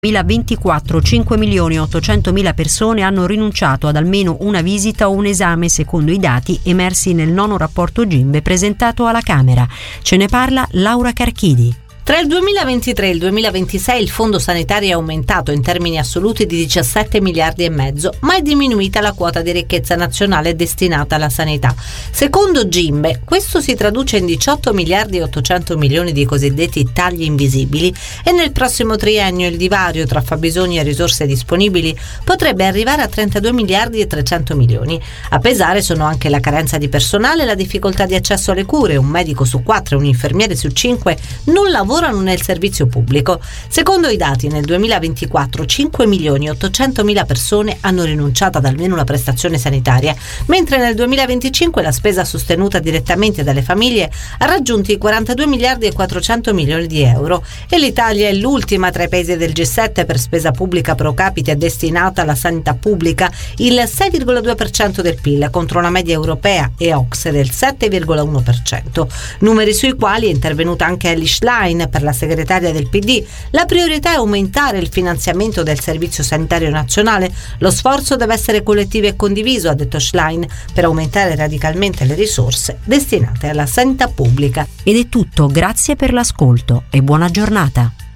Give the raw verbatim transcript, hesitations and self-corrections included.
duemilaventiquattro cinque milioni ottocentomila persone hanno rinunciato ad almeno una visita o un esame, secondo i dati emersi nel nono rapporto Gimbe presentato alla Camera. Ce ne parla Laura Carchidi. Tra il duemilaventitré e il duemilaventisei il fondo sanitario è aumentato in termini assoluti di diciassette miliardi e mezzo, ma è diminuita la quota di ricchezza nazionale destinata alla sanità. Secondo Gimbe, questo si traduce in diciotto miliardi e ottocento milioni di cosiddetti tagli invisibili e nel prossimo triennio il divario tra fabbisogni e risorse disponibili potrebbe arrivare a trentadue miliardi e trecento milioni. A pesare sono anche la carenza di personale e la difficoltà di accesso alle cure. Un medico su quattro e un infermiere su cinque non lavorano lavorano nel servizio pubblico. Secondo i dati, nel duemilaventiquattro cinque milioni e ottocentomila persone hanno rinunciato ad almeno una prestazione sanitaria, mentre nel duemilaventicinque la spesa sostenuta direttamente dalle famiglie ha raggiunto i quarantadue miliardi e quattrocento milioni di euro e l'Italia è l'ultima tra i paesi del G sette per spesa pubblica pro capite destinata alla sanità pubblica, il sei virgola due per cento del P I L contro una media europea e O C S E del sette virgola uno per cento, numeri sui quali è intervenuta anche Elly Schlein per la segretaria del P D. La priorità è aumentare il finanziamento del Servizio Sanitario Nazionale. Lo sforzo deve essere collettivo e condiviso, ha detto Schlein, per aumentare radicalmente le risorse destinate alla sanità pubblica. Ed è tutto, grazie per l'ascolto e buona giornata.